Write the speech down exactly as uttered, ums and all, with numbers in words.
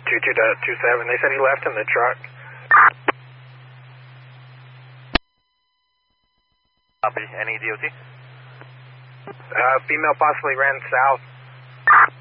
two two dot two seven. They said he left in the truck. Copy. Any D O T? Uh, female possibly ran south.